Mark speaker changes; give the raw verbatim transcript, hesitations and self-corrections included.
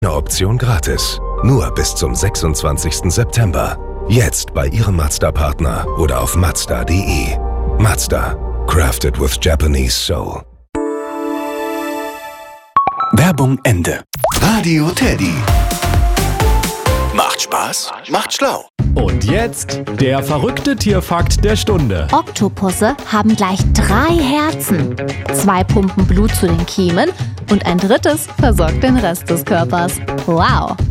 Speaker 1: Eine Option gratis. Nur bis zum sechsundzwanzigsten September. Jetzt bei Ihrem Mazda-Partner oder auf mazda punkt de. Mazda. Crafted with Japanese soul.
Speaker 2: Werbung Ende.
Speaker 3: Radio Teddy. Macht Spaß, macht schlau.
Speaker 4: Und jetzt der verrückte Tierfakt der Stunde.
Speaker 5: Oktopusse haben gleich drei Herzen. Zwei pumpen Blut zu den Kiemen und ein drittes versorgt den Rest des Körpers. Wow!